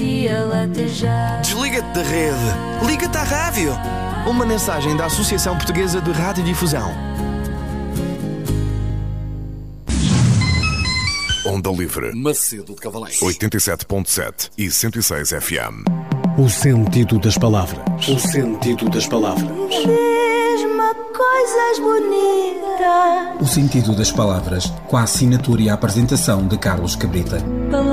dia latejar. Desliga-te da rede. Liga-te à rádio. Uma mensagem da Associação Portuguesa de Radiodifusão. Onda Livre, Macedo de Cavaleiros, 87.7 e 106 FM. O sentido das palavras. O sentido das palavras. Diz-me coisas bonitas. O sentido das palavras, com a assinatura e a apresentação de Carlos Cabrita.